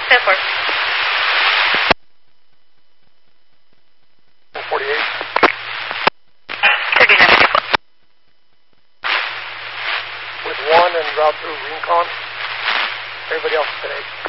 10-4. 48. 39. With 1 and route through Rincon. Everybody else is at 8.